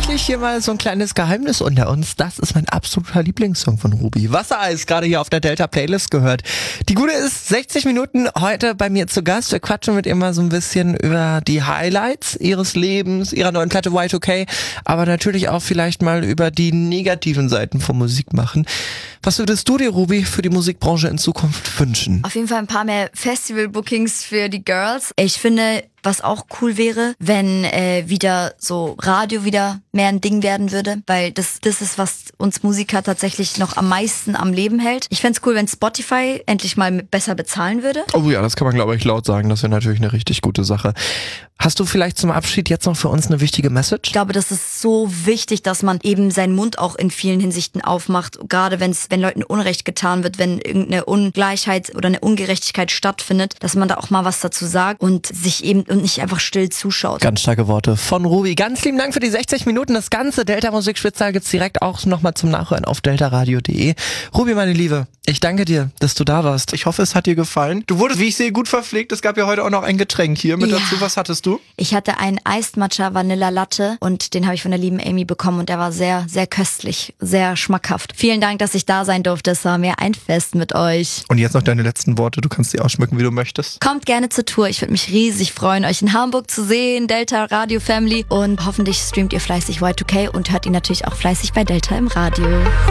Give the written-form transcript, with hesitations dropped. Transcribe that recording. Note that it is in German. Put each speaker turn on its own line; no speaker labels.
Endlich hier mal so ein kleines Geheimnis unter uns. Das ist mein absoluter Lieblingssong von Ruby. Wassereis, gerade hier auf der Delta Playlist gehört. Die Gute ist 60 Minuten heute bei mir zu Gast. Wir quatschen mit ihr mal so ein bisschen über die Highlights ihres Lebens, ihrer neuen Platte Y2K, aber natürlich auch vielleicht mal über die negativen Seiten vom Musikmachen. Was würdest du dir, Ruby, für die Musikbranche in Zukunft wünschen?
Auf jeden Fall ein paar mehr Festival-Bookings für die Girls. Ich finde, was auch cool wäre, wenn wieder so Radio wieder mehr ein Ding werden würde, weil das ist, was uns Musiker tatsächlich noch am meisten am Leben hält. Ich fände es cool, wenn Spotify endlich mal besser bezahlen würde.
Oh ja, das kann man, glaube ich, laut sagen. Das wäre natürlich eine richtig gute Sache. Hast du vielleicht zum Abschied jetzt noch für uns eine wichtige Message?
Ich glaube, das ist so wichtig, dass man eben seinen Mund auch in vielen Hinsichten aufmacht. Gerade wenn Leuten Unrecht getan wird, wenn irgendeine Ungleichheit oder eine Ungerechtigkeit stattfindet, dass man da auch mal was dazu sagt und sich eben und nicht einfach still zuschaut.
Ganz starke Worte von Ruby. Ganz lieben Dank für die 60 Minuten. Das ganze Delta Musikspezial gibt's direkt auch nochmal zum Nachhören auf deltaradio.de. Ruby, meine Liebe, ich danke dir, dass du da warst. Ich hoffe, es hat dir gefallen. Du wurdest, wie ich sehe, gut verpflegt. Es gab ja heute auch noch ein Getränk hier mit dazu. Was hattest du?
Ich hatte einen Iced Matcha Vanilla Latte und den habe ich von der lieben Amy bekommen und der war sehr, sehr köstlich, sehr schmackhaft. Vielen Dank, dass ich da sein durfte. Es war mir ein Fest mit euch.
Und jetzt noch deine letzten Worte. Du kannst sie ausschmücken, wie du möchtest.
Kommt gerne zur Tour. Ich würde mich riesig freuen, euch in Hamburg zu sehen. Delta Radio Family. Und hoffentlich streamt ihr fleißig Y2K und hört ihn natürlich auch fleißig bei Delta im Radio.